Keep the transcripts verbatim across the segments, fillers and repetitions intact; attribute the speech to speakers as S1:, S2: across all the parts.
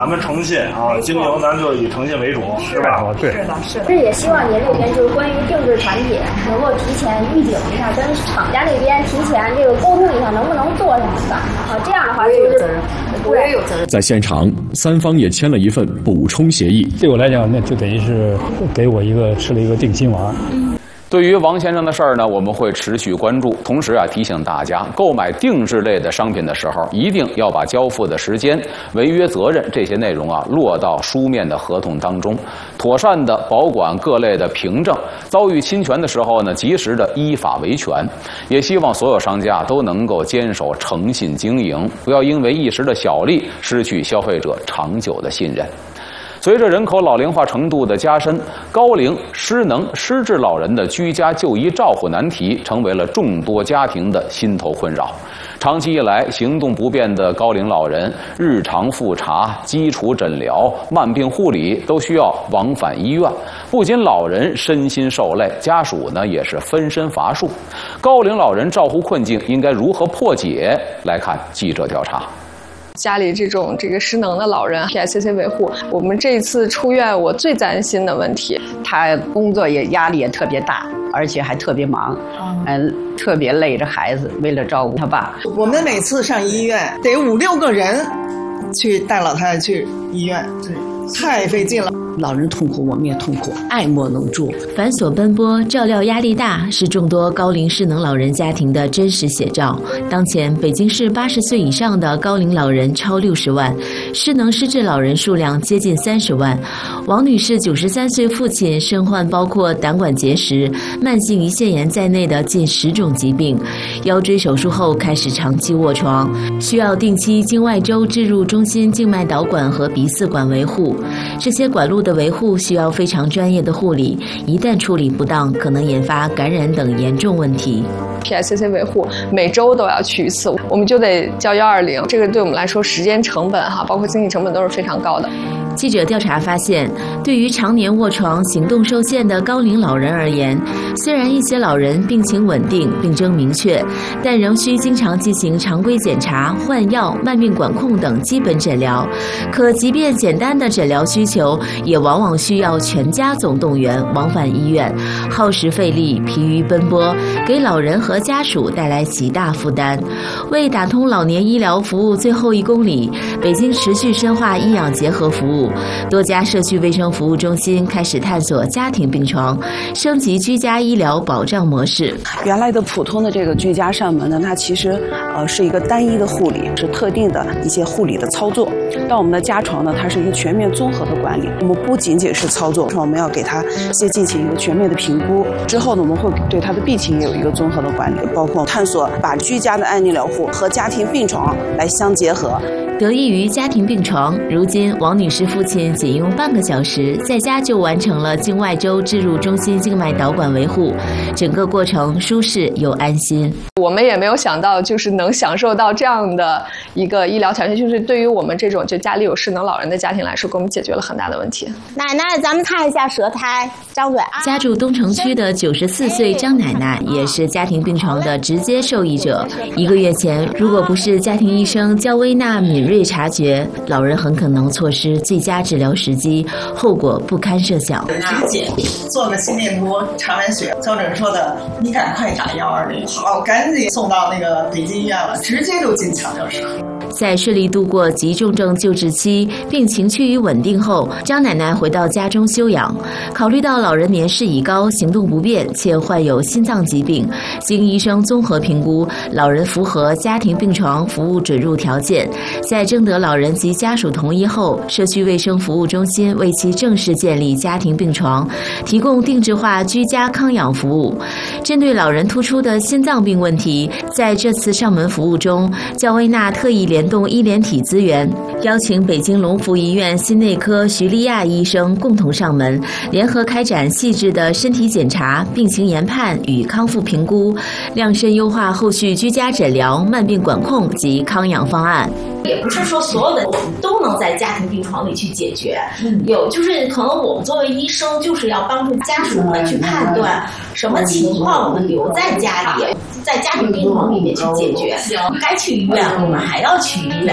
S1: 咱们诚信啊，经营咱就以诚信为主，是吧？
S2: 对，是的，是的。
S3: 这也希望您这边就是关于定制产品能够提前预警一下，跟厂家那边提前这个沟通一下，能不能做什么的啊？这样的话就是责任，
S2: 我也有责任。
S4: 在现场，三方也签了一份补充协议。
S5: 对我来讲，那就等于是给我一个吃了一个定心丸。
S6: 嗯。对于王先生的事儿呢，我们会持续关注，同时啊提醒大家，购买定制类的商品的时候，一定要把交付的时间、违约责任这些内容啊落到书面的合同当中，妥善的保管各类的凭证，遭遇侵权的时候呢，及时的依法维权。也希望所有商家都能够坚守诚信经营，不要因为一时的小利失去消费者长久的信任。随着人口老龄化程度的加深，高龄、失能、失智老人的居家就医照护难题成为了众多家庭的心头困扰。长期以来，行动不便的高龄老人，日常复查、基础诊疗、慢病护理都需要往返医院，不仅老人身心受累，家属呢也是分身乏术。高龄老人照护困境应该如何破解？来看记者调查。
S7: 家里这种这个失能的老人 ，P I C C 维护，我们这次出院我最担心的问题，
S8: 他工作也压力也特别大，而且还特别忙，嗯、呃，特别累着孩子，为了照顾他爸。
S9: 我们每次上医院得五六个人去带老太太去医院，对，太费劲了。
S10: 老人痛苦，我们也痛苦，爱莫能助。繁琐奔波，照料压力大，是众多高龄失能老人家庭的真实写照。当前，北京市八十岁以上的高龄老人超六十万，失能失智老人数量接近三十万。王女士九十三岁父亲身患包括胆管结石、慢性胰腺炎在内的近十种疾病，腰椎手术后开始长期卧床，需要定期经外周置入中心静脉导管和鼻饲管维护。这些管路的维护需要非常专业的护理，一旦处理不当，可能引发感染等严重问题。
S7: P I C C 维护每周都要去一次，我们就得叫幺二零，这个对我们来说时间成本哈，包括经济成本都是非常高的。
S10: 记者调查发现，对于常年卧床、行动受限的高龄老人而言，虽然一些老人病情稳定、病征明确，但仍需经常进行常规检查、换药、慢病管控等基本诊疗。可即便简单的诊疗需求，也往往需要全家总动员往返医院，耗时费力、疲于奔波，给老人和家属带来极大负担。为打通老年医疗服务最后一公里，北京持续深化医养结合服务。多家社区卫生服务中心开始探索家庭病床，升级居家医疗保障模式。
S11: 原来的普通的这个居家上门呢，它其实呃是一个单一的护理，是特定的一些护理的操作。到我们的家床呢，它是一个全面综合的管理。我们不仅仅是操作，我们要给它先进行一个全面的评估。之后呢，我们会对它的病情也有一个综合的管理，包括探索把居家的安宁疗护和家庭病床来相结合。
S10: 得益于家庭病床，如今王女士父亲仅用半个小时在家就完成了经外周置入中心静脉导管维护，整个过程舒适又安心。
S7: 我们也没有想到，就是能享受到这样的一个医疗条件，就是对于我们这种就家里有失能老人的家庭来说，给我们解决了很大的问题。
S3: 奶奶，咱们看一下舌苔，张嘴。
S10: 家住东城区的九十四岁张奶奶也是家庭病床的直接受益者。一个月前，如果不是家庭医生焦薇娜敏锐察觉，老人很可能错失最佳治疗时机，后果不堪设想。
S9: 体检做个心电图，查完血，交诊说的你赶快打幺二零，好，赶紧送到那个北京医院了，直接就进抢救室。
S10: 在顺利度过急重症救治期，病情趋于稳定后，张奶奶回到家中休养。考虑到老人年事已高，行动不便，且患有心脏疾病，经医生综合评估，老人符合家庭病床服务准入条件。在征得老人及家属同意后，社区卫生服务中心为其正式建立家庭病床，提供定制化居家康养服务。针对老人突出的心脏病问题，在这次上门服务中，焦薇娜特意联动医联体资源，邀请北京龙福医院心内科徐丽亚医生共同上门，联合开展细致的身体检查、病情研判与康复评估，量身优化后续居家诊疗、慢病管控及康养方案。
S12: 也不是说所有的我们都能在家庭病床里去解决，嗯、有就是可能我们作为医生，就是要帮助家属们去判断什么情况我们留在家里，在家庭病床里面去解决。该去医院我们还要去医院。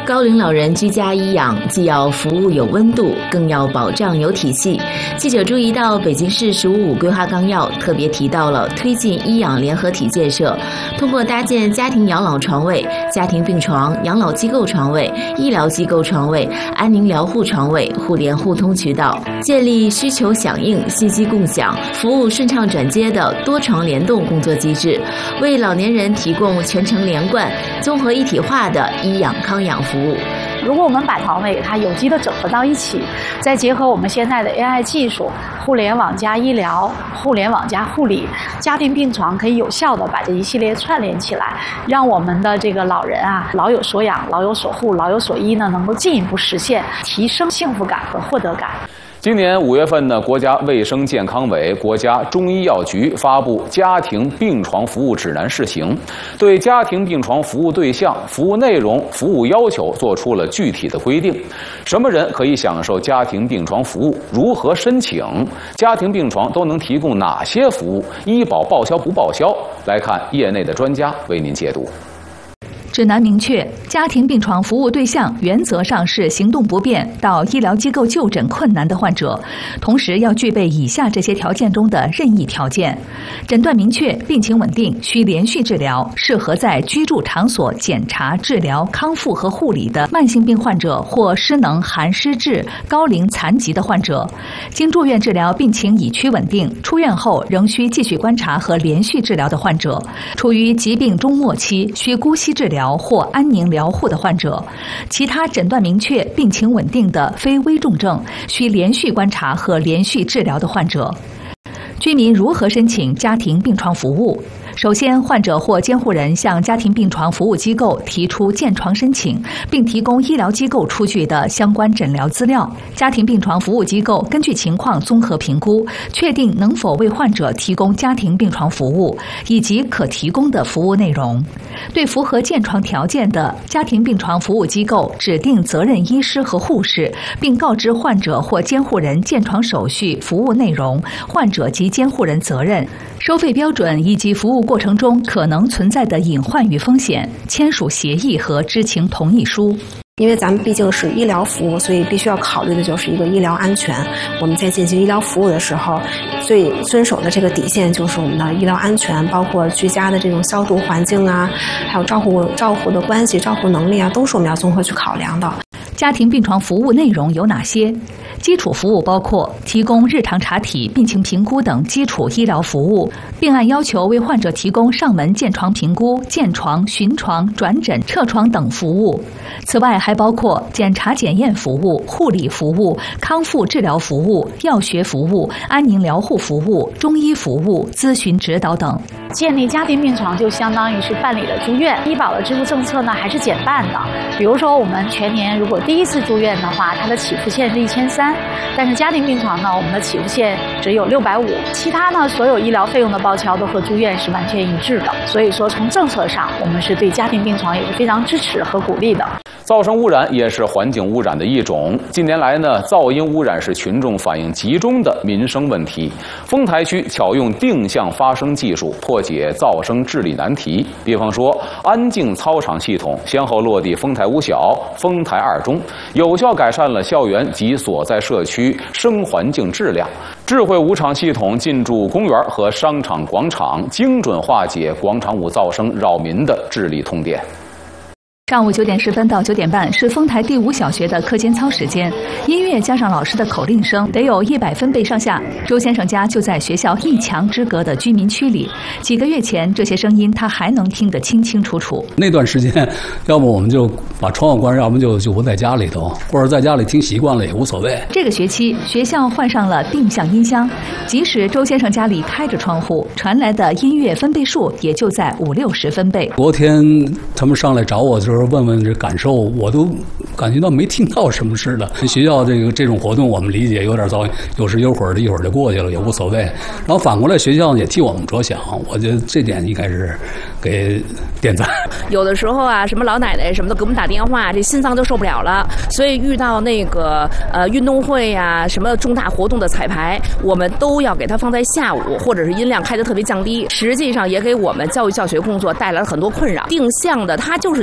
S10: 高龄老人居家医养，既要服务有温度，更要保障有体系。记者注意到，北京市“十五五”规划纲要特别提到了推进医养联合体建设，通过搭建家庭养老床位、家庭病床、养老机构床位、医疗机构床位、安宁疗护床位互联互通渠道，建立需求响应、信息共享、服务顺畅转接的多床联动工作机制，为老年人提供全程连贯、综合一体化的医养康养服务。
S2: 如果我们把床位它有机的整合到一起，再结合我们现在的 A I 技术，互联网加医疗、互联网加护理、家庭病床，可以有效的把这一系列串联起来，让我们的这个老人啊，老有所养、老有所护、老有所依呢，能够进一步实现提升幸福感和获得感。
S6: 今年五月份呢，国家卫生健康委、国家中医药局发布《家庭病床服务指南（试行）》，对家庭病床服务对象、服务内容、服务要求做出了具体的规定。什么人可以享受家庭病床服务？如何申请？家庭病床都能提供哪些服务？医保报销不报销？来看业内的专家为您解读。
S13: 指南明确，家庭病床服务对象原则上是行动不便到医疗机构就诊困难的患者，同时要具备以下这些条件中的任意条件：诊断明确、病情稳定、需连续治疗、适合在居住场所检查、治疗、康复和护理的慢性病患者或失能、含失智、高龄残疾的患者，经住院治疗病情已趋稳定，出院后仍需继续观察和连续治疗的患者，处于疾病中末期需姑息治疗或安宁疗护的患者，其他诊断明确、病情稳定的非危重症需连续观察和连续治疗的患者。居民如何申请家庭病床服务？首先，患者或监护人向家庭病床服务机构提出建床申请，并提供医疗机构出具的相关诊疗资料。家庭病床服务机构根据情况综合评估，确定能否为患者提供家庭病床服务以及可提供的服务内容。对符合建床条件的家庭病床服务机构，指定责任医师和护士，并告知患者或监护人建床手续、服务内容、患者及监护人责任、收费标准以及服务过程中可能存在的隐患与风险，签署协议和知情同意书。
S14: 因为咱们毕竟是医疗服务，所以必须要考虑的就是一个医疗安全。我们在进行医疗服务的时候，最遵守的这个底线就是我们的医疗安全，包括居家的这种消毒环境啊，还有照护照护的关系、照护能力啊，都是我们要综合去考量的。
S13: 家庭病床服务内容有哪些？基础服务包括提供日常查体、病情评估等基础医疗服务，并按要求为患者提供上门建床评估、建床、巡床、转诊、撤床等服务。此外，还包括检查检验服务、护理服务、康复治疗服务、药学服务、安宁疗护服务、中医服务、咨询指导等。
S2: 建立家庭病床就相当于是办理了住院，医保的支付政策呢还是减半的。比如说我们全年如果第一次住院的话，它的起付线是一千三，但是家庭病床呢，我们的起付线只有六百五，其他呢所有医疗费用的报销都和住院是完全一致的。所以说从政策上，我们是对家庭病床也是非常支持和鼓励的。
S6: 噪声污染也是环境污染的一种。近年来呢，噪音污染是群众反映集中的民生问题。丰台区巧用定向发声技术破解噪声治理难题。比方说，安静操场系统先后落地丰台五小、丰台二中，有效改善了校园及所在社区声环境质量。智慧舞场系统进驻公园和商场广场，精准化解广场舞噪声扰民的治理痛点。
S13: 上午九点十分到九点半是丰台第五小学的课间操时间，音乐加上老师的口令声，得有一百分贝上下。周先生家就在学校一墙之隔的居民区里，几个月前这些声音他还能听得清清楚楚。
S5: 那段时间，要不我们就把窗户关上，要不就就不在家里头，或者在家里听习惯了也无所谓。
S13: 这个学期学校换上了定向音箱，即使周先生家里开着窗户，传来的音乐分贝数也就在五六十分贝。
S5: 昨天他们上来找我的时候，问问这感受，我都感觉到没听到什么似的。学校这个这种活动，我们理解有点噪音，有时有会儿的，一会儿就过去了，也无所谓。然后反过来，学校也替我们着想，我觉得这点应该是给点赞。
S15: 有的时候啊，什么老奶奶什么的给我们打电话，这心脏就受不了了。所以遇到那个呃运动会呀、啊，什么重大活动的彩排，我们都要给它放在下午，或者是音量开得特别降低。实际上也给我们教育教学工作带来了很多困扰。定向的它就是解决了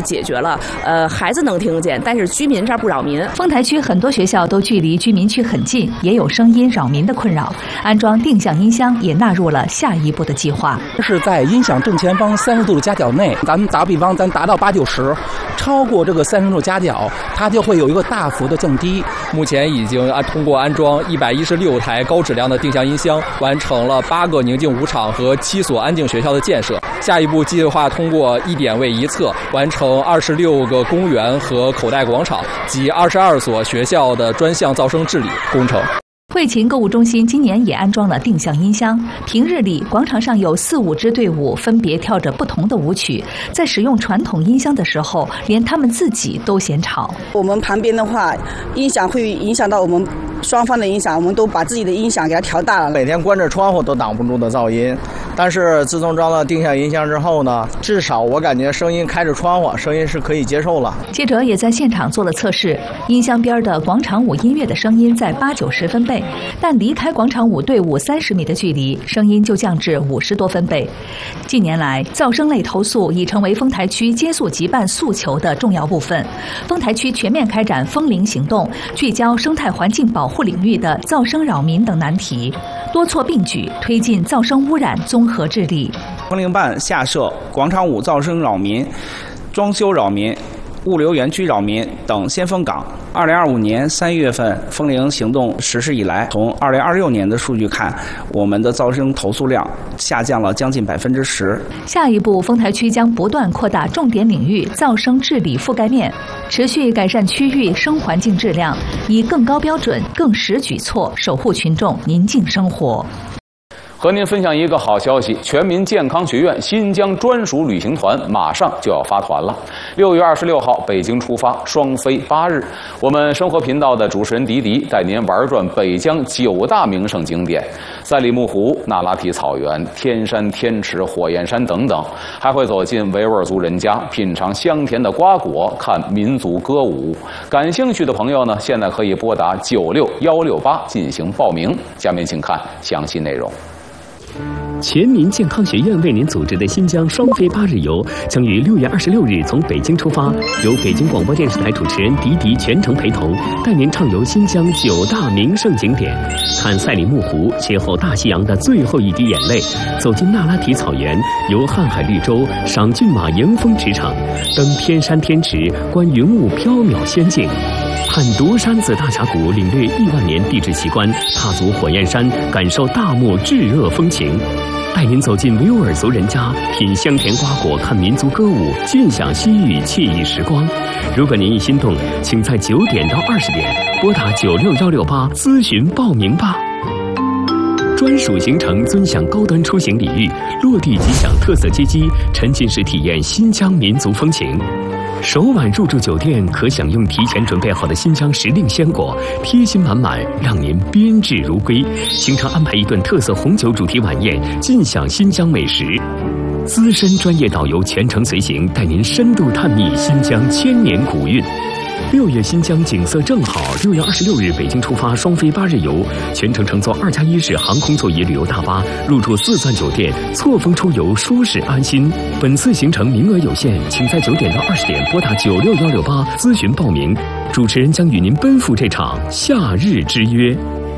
S15: 了，呃，孩子能听见，但是居民这儿不扰民。
S13: 丰台区很多学校都距离居民区很近，也有声音扰民的困扰，安装定向音箱也纳入了下一步的计划。
S16: 是在音响正前方三十度的夹角内，咱们打比方，咱达到八九十，超过这个三十度夹角，它就会有一个大幅的降低。
S17: 目前已经啊通过安装一百一十六台高质量的定向音箱，完成了八个宁静舞场和七所安静学校的建设。下一步计划通过一点位一测，完成二十六个公园和口袋广场及二十二所学校的专项噪声治理工程。
S13: 汇勤购物中心今年也安装了定向音箱，平日里广场上有四五支队伍分别跳着不同的舞曲，在使用传统音箱的时候，连他们自己都嫌吵。
S11: 我们旁边的话，音响会影响到我们双方的音响，我们都把自己的音响给它调大了。
S18: 每天关着窗户都挡不住的噪音，但是自从装了定向音箱之后呢，至少我感觉声音开着窗户，声音是可以接受了。
S13: 记者也在现场做了测试，音箱边的广场舞音乐的声音在八九十分贝。但离开广场舞队伍三十米的距离，声音就降至五十多分贝。近年来，噪声类投诉已成为丰台区接诉急办诉求的重要部分。丰台区全面开展风铃行动，聚焦生态环境保护领域的噪声扰民等难题，多措并举，推进噪声污染综合治理。
S19: 风铃办下设广场舞噪声扰民、装修扰民、物流园区扰民等先锋岗。二零二五年三月份风铃行动实施以来，从二零二六年的数据看，我们的噪声投诉量下降了将近百分之十。
S13: 下一步，丰台区将不断扩大重点领域噪声治理覆盖面，持续改善区域声环境质量，以更高标准、更实举措守护群众宁静生活。
S6: 和您分享一个好消息，全民健康学院新疆专属旅行团马上就要发团了。六月二十六号北京出发，双飞八日。我们生活频道的主持人迪迪带您玩转北疆九大名胜景点：赛里木湖、那拉提草原、天山、天池、火焰山等等，还会走进维吾尔族人家，品尝香甜的瓜果，看民族歌舞。感兴趣的朋友呢，现在可以拨打九六幺六八进行报名。下面请看详细内容。
S20: 全民健康学院为您组织的新疆双飞八日游将于六月二十六日从北京出发，由北京广播电视台主持人迪迪全程陪同，带您畅游新疆九大名胜景点，看赛里木湖，邂逅大西洋的最后一滴眼泪，走进那拉提草原，游瀚海绿洲，赏骏马迎风驰骋，登天山天池，观云雾缥缈仙境。看独山子大峡谷，领略亿万年地质奇观；踏足火焰山，感受大漠炙热风情。带您走进维吾尔族人家，品香甜瓜果，看民族歌舞，尽享西域惬意时光。如果您一心动，请在九点到二十点拨打九六幺六八咨询报名吧。专属行程尊享高端出行礼遇，落地即享特色接机，沉浸式体验新疆民族风情。首晚入住酒店，可享用提前准备好的新疆时令鲜果，贴心满满，让您宾至如归。行程安排一顿特色红酒主题晚宴，尽享新疆美食。资深专业导游全程随行，带您深度探秘新疆千年古韵。六月新疆景色正好，六月二十六日北京出发，双飞八日游，全程乘坐二加一式航空座椅旅游大巴，入住四钻酒店，错峰出游，舒适安心。本次行程名额有限，请在九点到二十点拨打九六幺六八咨询报名。主持人将与您奔赴这场夏日之约。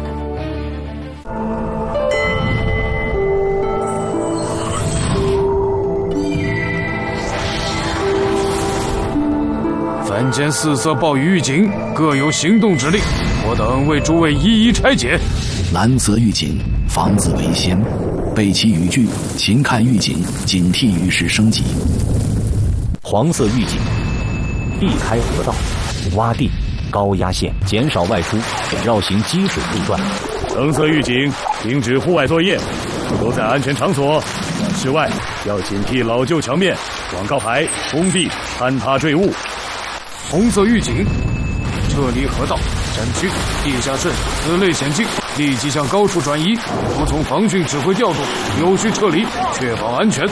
S21: 本间四色暴雨预警各有行动指令，我等为诸位一一拆解。
S22: 蓝色预警，防子为先，背弃语句，勤看预警，警惕雨势升级。
S23: 黄色预警，避开河道、洼地、高压线，减少外出，绕行积水路段。
S21: 橙色预警，停止户外作业，都在安全场所。室外要警惕老旧墙面、广告牌、工地坍塌坠物。红色预警，撤离河道、山区、地下渗此类险境，立即向高处转移，服从防汛指挥调度，有序撤离，确保安全。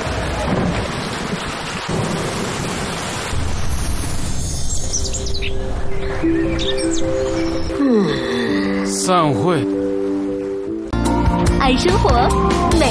S21: 嗯，散会。
S24: 爱生活，美。